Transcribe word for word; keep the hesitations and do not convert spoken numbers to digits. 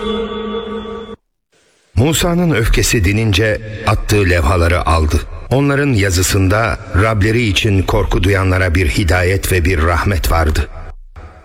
Musa'nın öfkesi dinince attığı levhaları aldı. Onların yazısında Rableri için korku duyanlara bir hidayet ve bir rahmet vardı.